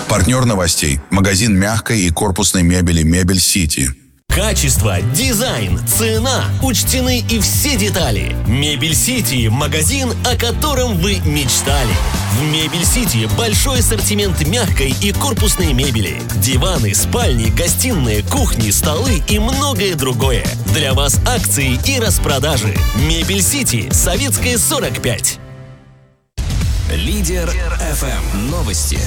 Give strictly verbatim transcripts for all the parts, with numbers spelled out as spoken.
Партнер новостей – магазин мягкой и корпусной мебели «Мебель Сити». Качество, дизайн, цена, учтены и все детали. Мебель Сити – магазин, о котором вы мечтали. В Мебель Сити большой ассортимент мягкой и корпусной мебели. Диваны, спальни, гостиные, кухни, столы и многое другое. Для вас акции и распродажи. Мебель Сити, Советская, сорок пять. Лидер эф эм. Новости.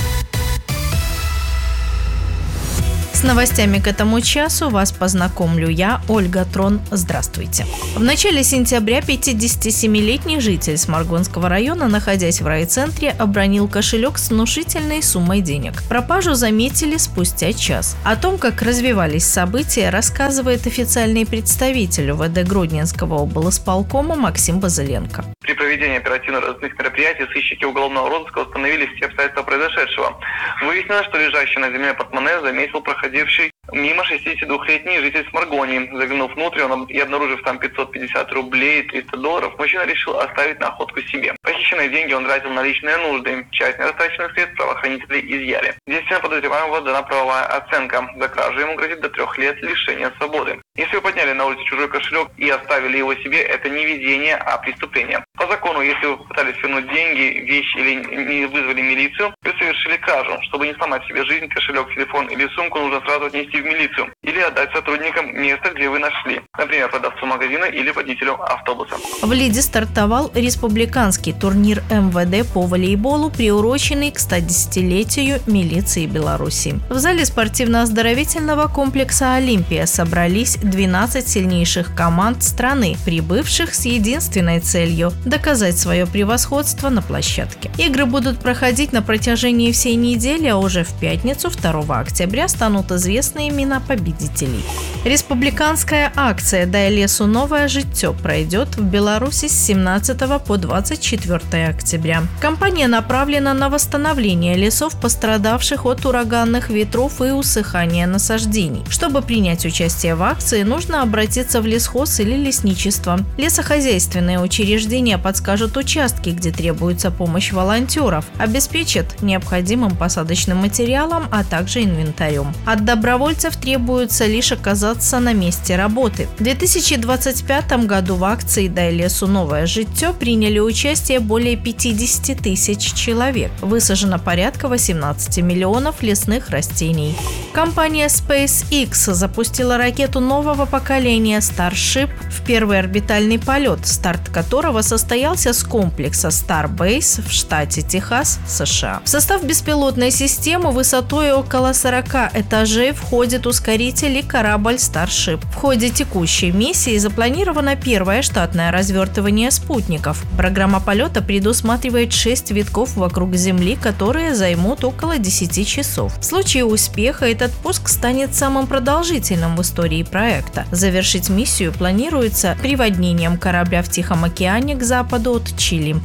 С новостями к этому часу вас познакомлю я, Ольга Трон. Здравствуйте. В начале сентября пятидесятисемилетний житель Сморгонского района, находясь в райцентре, обронил кошелек с внушительной суммой денег. Пропажу заметили спустя час. О том, как развивались события, рассказывает официальный представитель УВД Гродненского облсполкома Максим Базыленко. При проведении оперативно-розыскных мероприятий сыщики уголовного розыска установили все обстоятельства произошедшего. Выяснилось, что лежащий на земле портмоне заметил проходивший мимо шестидесятидвухлетний житель Сморгонии. Заглянув внутрь он и обнаружив там пятьсот пятьдесят рублей и триста долларов, мужчина решил оставить находку себе. Похищенные деньги он тратил на личные нужды. Часть нерастраченных средств правоохранители изъяли. Действительно подозреваемого дана правовая оценка. За кражу ему грозит до трех лет лишения свободы. Если вы подняли на улице чужой кошелек и оставили его себе, это не ведение, а преступление. По закону, если вы попытались вернуть деньги, вещи или не вызвали милицию, вы совершили кражу. Чтобы не сломать себе жизнь, кошелек, телефон или сумку нужно сразу отнести в милицию или отдать сотрудникам место, где вы нашли, например, продавцу магазина или водителю автобуса. В Лиде стартовал республиканский турнир эм вэ дэ по волейболу, приуроченный к стодесятилетию милиции Беларуси. В зале спортивно-оздоровительного комплекса «Олимпия» собрались двенадцать сильнейших команд страны, прибывших с единственной целью – доказать свое превосходство на площадке. Игры будут проходить на протяжении всей недели, а уже в пятницу, второго октября, станут известны имена победителей. Республиканская акция «Дай лесу новое життё» пройдет в Беларуси с семнадцатого по двадцать четвёртое октября. Кампания направлена на восстановление лесов, пострадавших от ураганных ветров и усыхания насаждений. Чтобы принять участие в акции, нужно обратиться в лесхоз или лесничество. Лесохозяйственные учреждения подскажут участки, где требуется помощь волонтеров, обеспечат необходимым посадочным материалом, а также инвентарем. От добровольцев требуется лишь оказаться на месте работы. В две тысячи двадцать пятом году в акции «Дай лесу новое життё» приняли участие более пятьдесят тысяч человек. Высажено порядка восемнадцати миллионов лесных растений. Компания SpaceX запустила ракету нового поколения Starship в первый орбитальный полет, старт которого состоялся с комплекса Starbase в штате Техас, США. В состав беспилотной системы высотой около сорока этажей входит ускоритель и корабль Starship. В ходе текущей миссии запланировано первое штатное развертывание спутников. Программа полета предусматривает шесть витков вокруг Земли, которые займут около десяти часов. В случае успеха этот пуск станет самым продолжительным в истории проекта. Завершить миссию планируется приводнением корабля в Тихом океане к западу от Чили.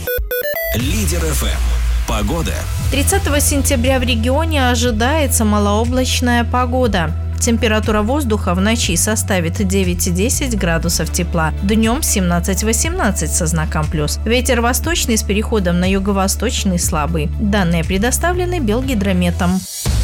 Лидер эф эм. Погода. тридцатого сентября в регионе ожидается малооблачная погода. Температура воздуха в ночи составит девять-десять градусов тепла, днем семнадцать-восемнадцать со знаком плюс. Ветер восточный с переходом на юго-восточный слабый. Данные предоставлены Белгидрометом.